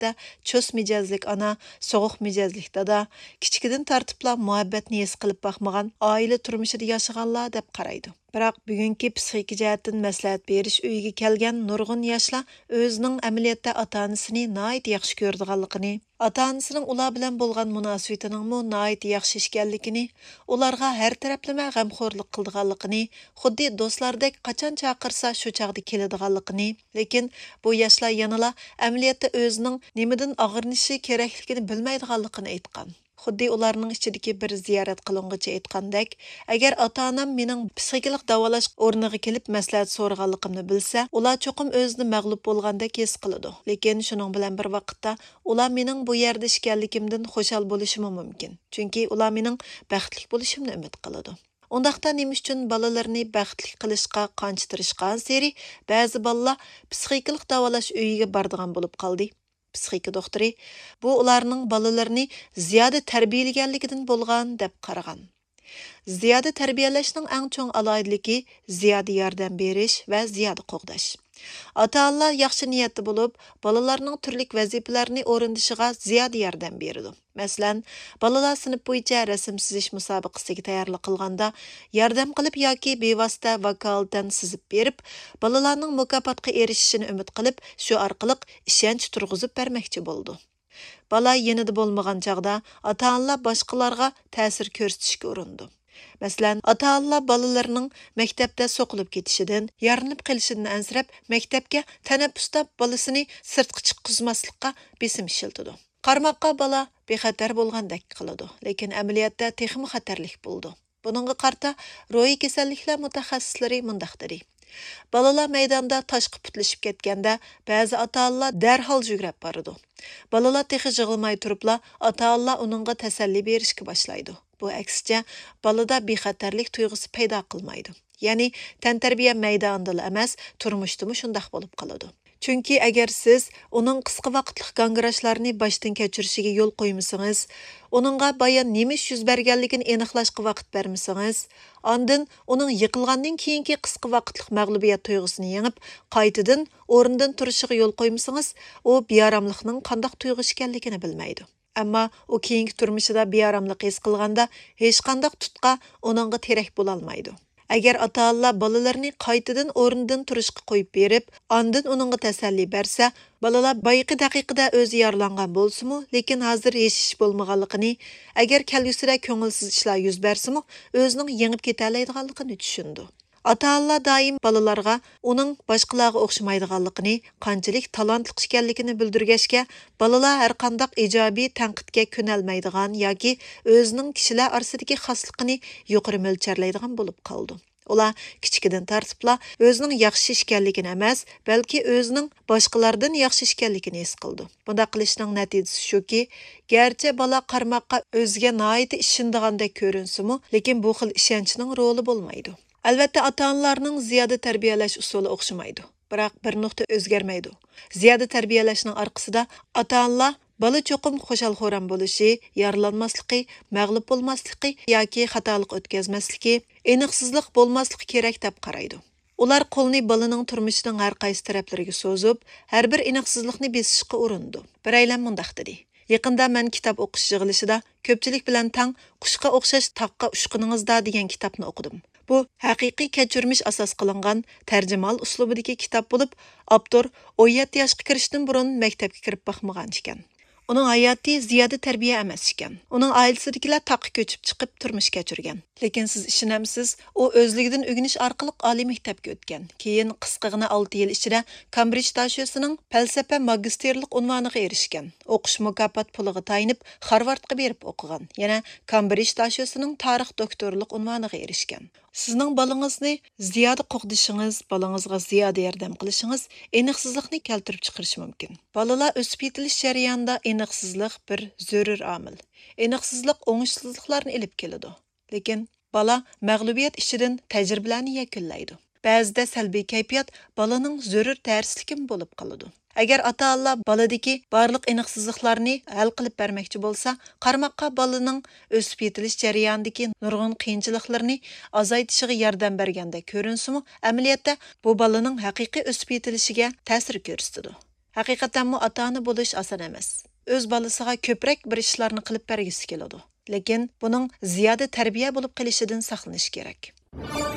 odatda cho's mijozlik ana, soğuq mijozlik dada, kichikidan tartibla muhabbatni his qilib baxmagan oila turmushida yashaganlar deb qaraydi. Biroq bugungi psixik jihatdan maslahat berish uyiga kelgan nurg'un yoshlar o'zining amaliyotda ota-onasini nihoyat yaxshi ko'rdiganligini, ota-onasining ular bilan bo'lgan munosabatining nihoyat yaxshi ekanligini, ularga har taraflama g'amxo'rlik qildiganligini, xuddi do'stlardek qachon chaqirsa shu chaqda keladiganligini, lekin bu yoshlar yanala amaliyotda o'zining nimadan og'irnishi kerakligini bilmaydiganligini aytgan. Xuddi ularning ichidagi bir ziyorat qiling'ichi aytgandek, agar ota-onam mening psixikalik davolash o'rniga kelib maslahat so'raganligimni bilsa, ular cho'qim o'zini mag'lub bo'lgandek his qiladi. Lekin shuning bilan bir vaqtda ular mening bu yerda ishganligimdan xushal bo'lishimi mumkin. Chunki ular mening baxtli bo'lishimni umid qiladi. Undaqda nima uchun bolalarni baxtli qilishga qancha tirishgan seri ba'zi bolalar psixikalik davolash uyiga boradigan bo'lib qoldi. Psixika doktori bu ularning bolalarini ziyoda tarbiyalaganligidan bo'lgan deb qaragan. Ziyoda tarbiyalashning eng chong aloyidligi ziyoda yordam berish va ziyoda qo'g'dash. Ota-onalar yaxshi niyatda bo'lib, bolalarning turli vazifalarini o'rindishiga ziyoda yordam beradi. Masalan, bolalar sinf bo'yicha rasm chizish musobaqasiga tayyorlik qilganda yordam qilib yoki bevosita vakolatdan sizib berib, bolalarning mukofotga erishishini umid qilib, shu orqali ishonch turg'izib bermoqchi bo'ldi. Bola yanida bo'lmagan chaqda ota-onalar boshqalarga ta'sir ko'rsatishga urindi. Masalan, ota-onalar bolalarining maktabda so'qilib ketishidan, yarinib qolishidan ansirab, maktabga tanaffusda bolasini sirtqa chiqizmaslikqa besim ishiltidi. Qarmoqqa bola bexatar bo'lgandek qiladi, lekin amaliyotda texmi xatarlik bo'ldi. Buningga qarta ro'yi kasalliklar mutaxassislari mundaq dedi. Balalar maydonda toshqa putlashib ketganda ba'zi ota-onalar darhol yugurib boradi. Balalar texi yig'ilmay turibla ota-onalar uningga tasalli berishga boshlaydi. Bu aksicha balada bexatarlik tuyg'usi paydo qilmaydi. Ya'ni tantarbiya maydonida emas, turmushdami shundaq bo'lib qoladi. Chunki agar siz uning qisqa vaqtlik gangrashlarni boshdan kechirishiga yo'l qo'ymasangiz, uningga bayon nima ish yuz berganligini aniqlashga vaqt bermasangiz, ondan uning yiqilgandan keyingi qisqa vaqtlik mag'lubiyat tuyg'usini yengib, qaytadan o'rnidan turishiga yo'l qo'ymasangiz, u bearomlikning qanday tuyg'u ekanligini bilmaydi. Ammo u keyingi turmushida bearomlik his qilganda hech qanday tutqa uningga terak bo'la olmaydi. Agar ota-onalar bolalarini qaytadan o'rnidan turishga qo'yib berib, ondan uningga tasalli bersa, bolalar bayqi daqiqada o'zi yaralangan bo'lsa-mu, lekin hozir hech ish bo'lmaganligini, agar kelgusida ko'ngilsiz ishlar yuz bersa-mu, o'zining yengib keta oladiganligini tushundi. Ota-onalar doim bolalarga uning boshqalarga o'xshamaydiganligini, qanchalik talantli ekanligini bildirgachga, bolalar har qanday ijobiy tanqidga ko'nalmaydigan yoki o'zining kishilar orasidagi xosligini yuqori mo'ljallaydigan bo'lib qoldi. Ular kichikidan tartibla o'zining yaxshi ekanligini emas, balki o'zining boshqalardan yaxshi ekanligini his qildi. Bunda qilishning natijasi shuki, garchi bola qarmoqqa o'ziga nihoyat ishondigandek ko'rinsa-mu, lekin bu xil ishonchning roli bo'lmaydi. Albatta, ota-onalarning ziyoda tarbiyalash usuli o'xshamaydi. Biroq bir nuqta o'zgarmaydi. Ziyoda tarbiyalashning orqasida ota-onalar bola cho'qim xushal-xo'ram bo'lishi, yaralanmasligi, mag'lub bo'lmasligi yoki xatolik o'tkazmasligi, aniqsizlik bo'lmasligi kerak deb qaraydi. Ular qo'lni bolaning turmushining har qaysi taraflariga so'zib, har bir aniqsizlikni besishga urindi. Bir aylan mundaq dedi. Yaqinda men kitob o'qish yig'ilishida ko'pchilik bilan tang qushqa o'xshash taqqa ushqiningizda degan kitobni o'qidim. Bu haqiqiy kechirmish asos qilingan tarjimal uslubidagi kitob bo'lib, avtor 17 yoshga kirishdan burun maktabga kirib baxmagan ekan. Uning hayoti ziyoda tarbiya emas ekan. Uning oilasidagilar taqqa ko'chib chiqib turmush kechirgan. Lekin siz ishonamsiz, u o'zligidan o'rganish orqali oliy maktabga o'tgan. Keyin qisqagina 6 yil ichida Cambridge dashosining falsafa magisterlik unvoniga erishgan. O'qish mukofot puliga tayinib Harvardga berib o'qigan. Yana Cambridge dashosining tarix doktorlik unvoniga erishgan. Sizning bolangizni ziyoda qo'g'dishingiz, bolangizga ziyoda yordam qilishingiz aniqsizlikni keltirib chiqarishi mumkin. Bolalar o'sib yetilish jarayonida aniqsizlik bir zarur omil. Aniqsizlik o'ngishsizliklarni olib keladi. Lekin bola mag'lubiyat ichidan tajribalarni yakunlaydi. Ba'zida salbiy kayfiyat bolaning zarur darslikim bo'lib qoladi. Agar ota-onalar boladagi barliq aniqsizliklarni hal qilib bermoqchi bo'lsa, qarmoqqa bolaning o'sib yetilish jarayonidagi nurg'un qiyinchiliklarni azaytishiga yordam berganda ko'rinsa-mu, amaliyotda bu bolaning haqiqiy o'sib yetilishiga ta'sir ko'rsatadi. Haqiqatan ota-ona bo'lish oson emas. O'z bolasiga ko'proq bir ishlarni qilib bergisi keladi. Lekin buning ziyoda tarbiya bo'lib qolishidan saqlanish kerak.